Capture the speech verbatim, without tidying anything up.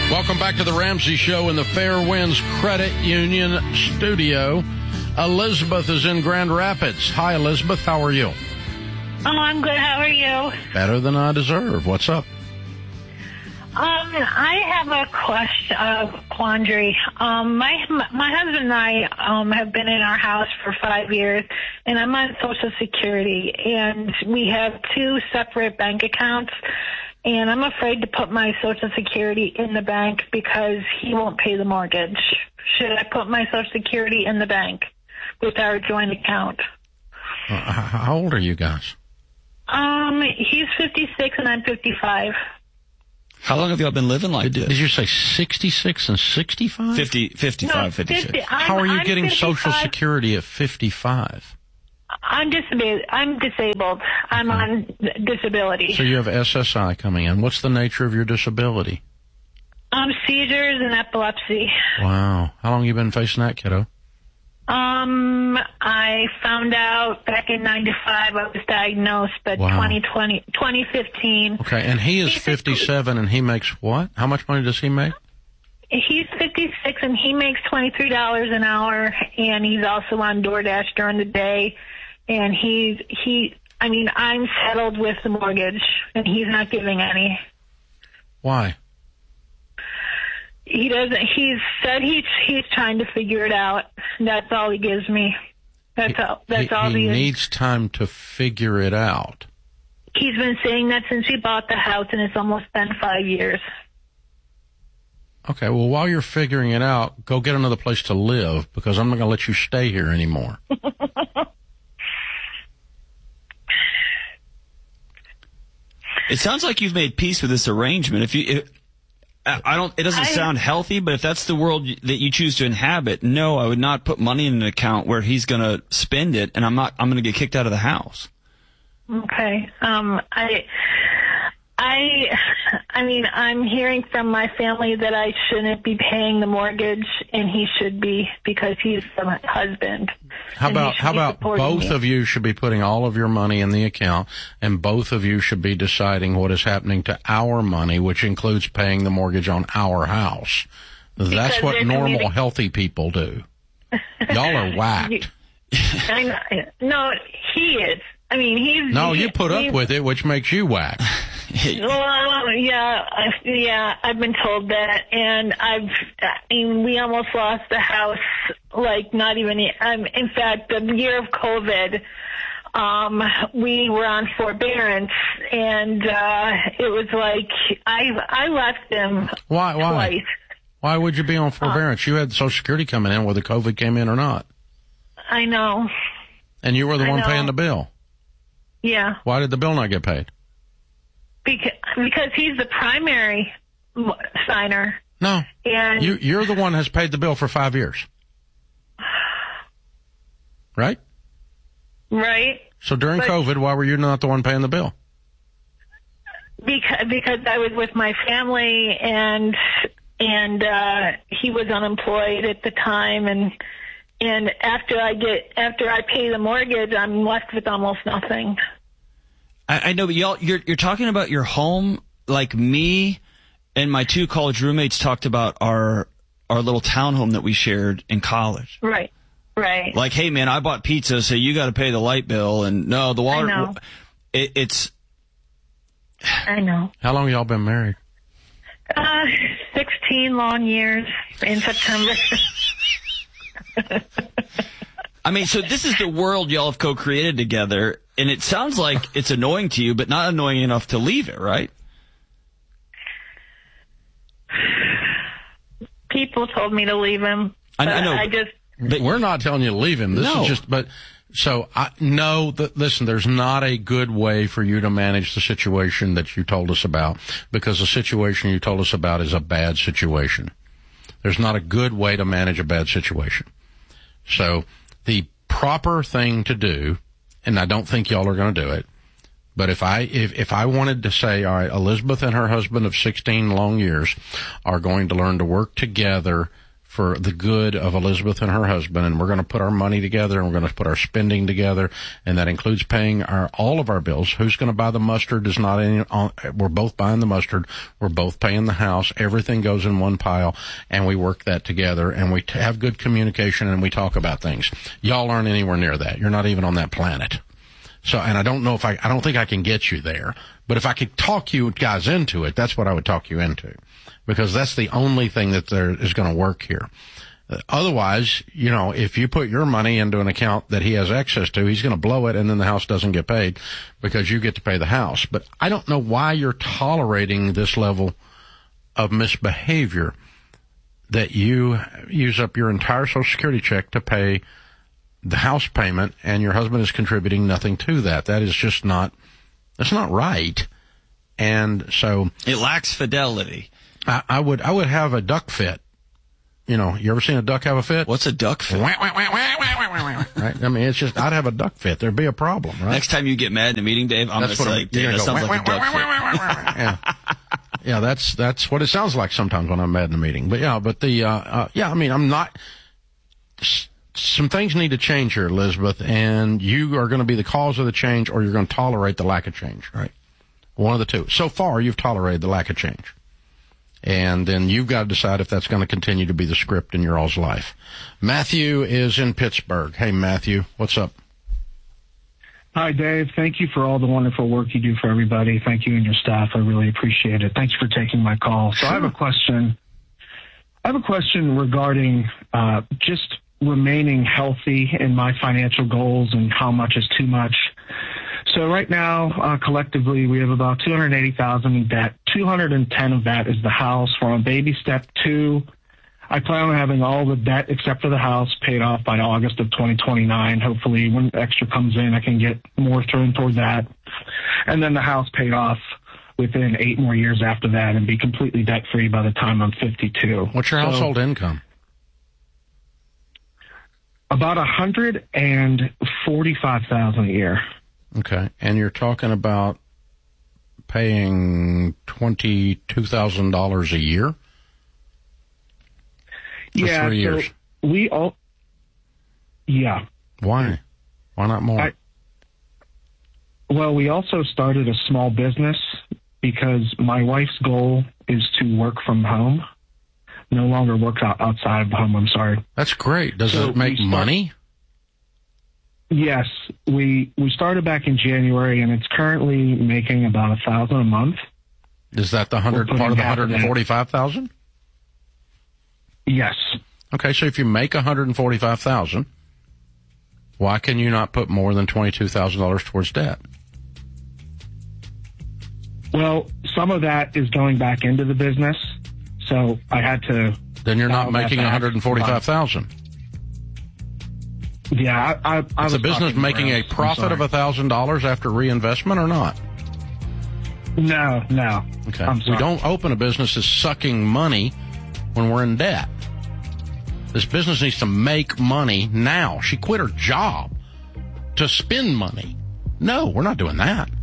Welcome back to the Ramsey Show in the Fairwinds Credit Union studio. Elizabeth is in Grand Rapids. Hi, Elizabeth. How are you? Oh, I'm good. How are you? Better than I deserve. What's up? Um, I have a question, uh, quandary. Um, my my husband and I um have been in our house for five years, and I'm on Social Security, and we have two separate bank accounts. And I'm afraid to put my Social Security in the bank because he won't pay the mortgage. Should I put my Social Security in the bank with our joint account? Uh, how old are you guys? Um, he's fifty-six and I'm fifty-five. How long have y'all been living like Did, this? did you say sixty-six and sixty-five? fifty, fifty-five, No, fifty-six. fifty, I'm, How are you I'm getting fifty-five. Social Security at fifty-five? I'm disabled. I'm disabled. I'm on disability. So you have S S I coming in. What's the nature of your disability? Um, seizures and epilepsy. Wow. How long have you been facing that, kiddo? Um, I found out back in ninety-five I was diagnosed, but Wow. twenty twenty, twenty fifteen. Okay, and he is He's fifty-seven, and he makes what? How much money does he make? He's fifty-six and he makes twenty-three dollars an hour, and he's also on DoorDash during the day. And he's, he, I mean, I'm settled with the mortgage, and he's not giving any. Why? He doesn't, he's said he's, he's trying to figure it out. That's all he gives me. That's He- all, that's he, all he he needs time to figure it out. He's been saying that since we bought the house, and it's almost been five years. Okay, well, while you're figuring it out, go get another place to live, because I'm not going to let you stay here anymore. It sounds like you've made peace with this arrangement. If you, if, I I don't, it doesn't I- sound healthy, but if that's the world that you choose to inhabit, no, I would not put money in an account where he's going to spend it, and I'm not, I'm going to get kicked out of the house. Okay. Um, I, I, I mean, I'm hearing from my family that I shouldn't be paying the mortgage, and he should be because he's the husband. How And he about should how be about supporting both me. of you should be putting all of your money in the account, and both of you should be deciding what is happening to our money, which includes paying the mortgage on our house. That's Because what they're normal, communi- healthy people do. Y'all are whacked. I know, no, he is. I mean, he's. No, he- you put up he's- with it, which makes you whack. Well, yeah, I- yeah, I've been told that, and I've, I mean, we almost lost the house, like, not even, um, in fact, the year of COVID, um, we were on forbearance, and, uh, it was like, I, I left them Why? Why? twice. Why would you be on forbearance? You had Social Security coming in, whether COVID came in or not, I know, and you were the I one know. paying the bill. yeah, Why did the bill not get paid? because, because he's the primary m- signer, No, and you, you're the one who has paid the bill for five years, right? right? So during But- COVID, why were you not the one paying the bill? Because because I was with my family, and and uh, he was unemployed at the time, and and after I get after I pay the mortgage, I'm left with almost nothing. I, I know, but y'all, you're, you're talking about your home like me and my two college roommates talked about our, our little townhome that we shared in college. Right, right. Like, hey man, I bought pizza, so you got to pay the light bill, and no, the water. know. It, it's. I know. How long y'all been married? Uh, sixteen long years in September. I mean, so this is the world y'all have co-created together, and it sounds like it's annoying to you, but not annoying enough to leave it, right? People told me to leave him. I, I but know. I just But We're not telling you to leave him. This No. is just, but, so, I, no, th- listen, there's not a good way for you to manage the situation that you told us about, because the situation you told us about is a bad situation. There's not a good way to manage a bad situation. So, the proper thing to do, and I don't think y'all are going to do it, but if I, if, if I wanted to say, all right, Elizabeth and her husband of sixteen long years are going to learn to work together for the good of Elizabeth and her husband, and we're going to put our money together, and we're going to put our spending together, and that includes paying our all of our bills. Who's going to buy the mustard is not any, we're both buying the mustard, we're both paying the house, everything goes in one pile, and we work that together, and we have good communication, and we talk about things. Y'all aren't anywhere near that. You're not even on that planet. So, and I don't know if I, I don't think I can get you there, but if I could talk you guys into it, that's what I would talk you into. Because that's the only thing that there is going to work here. Uh, otherwise, you know, if you put your money into an account that he has access to, he's going to blow it, and then the house doesn't get paid because you get to pay the house. But I don't know why you're tolerating this level of misbehavior, that you use up your entire Social Security check to pay the house payment, and your husband is contributing nothing to that. That is just not, that's not right. And so it lacks fidelity. I, I would, I would have a duck fit. You know, you ever seen a duck have a fit? What's a duck fit? Right? I mean, it's just, I'd have a duck fit. There'd be a problem, right? Next time you get mad in a meeting, Dave, I'm going to say, Dave, that go, sounds like a duck fit. Yeah. Yeah, that's, that's what it sounds like sometimes when I'm mad in a meeting. But yeah, but the, uh, uh yeah, I mean, I'm not, some things need to change here, Elizabeth, and you are going to be the cause of the change, or you're going to tolerate the lack of change, right? One of the two. So far, you've tolerated the lack of change. And then you've got to decide if that's going to continue to be the script in your all's life. Matthew is in Pittsburgh. Hey, Matthew, what's up? Hi, Dave. Thank you for all the wonderful work you do for everybody. Thank you and your staff. I really appreciate it. Thanks for taking my call. So I have a question. I have a question regarding uh, just remaining healthy in my financial goals and how much is too much. So right now, uh, collectively, we have about two hundred eighty thousand dollars in debt. two hundred ten of that is the house. We're on baby step two. I plan on having all the debt except for the house paid off by August of twenty twenty-nine. Hopefully, when extra comes in, I can get more thrown toward that. And then the house paid off within eight more years after that and be completely debt-free by the time I'm fifty-two. What's your household so, income? About one hundred forty-five thousand dollars a year. Okay. And you're talking about paying twenty-two thousand dollars a year? For yeah. three years. So we all, yeah. Why? Why not more? I, well, we also started a small business because my wife's goal is to work from home. No longer work out outside of the home, I'm sorry. That's great. Does so it make start, money? Yes. We we started back in January, and it's currently making about a thousand a month. Is that the hundred part of the hundred and forty-five thousand? Yes. Okay, so if you make one hundred and forty-five thousand, why can you not put more than twenty-two thousand dollars towards debt? Well, some of that is going back into the business, so I had to. Then you're not making one hundred and forty-five thousand. Yeah, I. I, I is the business making a profit of a thousand dollars after reinvestment or not? No, no. Okay. We don't open a business that's sucking money when we're in debt. This business needs to make money now. She quit her job to spend money. No, we're not doing that.